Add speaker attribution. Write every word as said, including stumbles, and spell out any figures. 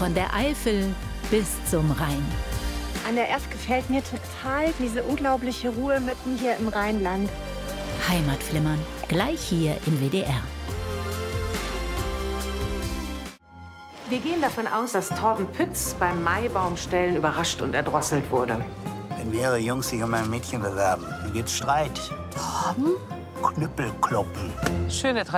Speaker 1: Von der Eifel bis zum Rhein.
Speaker 2: An der Erft gefällt mir total diese unglaubliche Ruhe mitten hier im Rheinland.
Speaker 1: Heimatflimmern, gleich hier im W D R.
Speaker 2: Wir gehen davon aus, dass Torben Pütz beim Maibaumstellen überrascht und erdrosselt wurde.
Speaker 3: Wenn mehrere Jungs sich um ein Mädchen bewerben, dann gibt's Streit. Torben? Knüppel kloppen.
Speaker 4: Schöne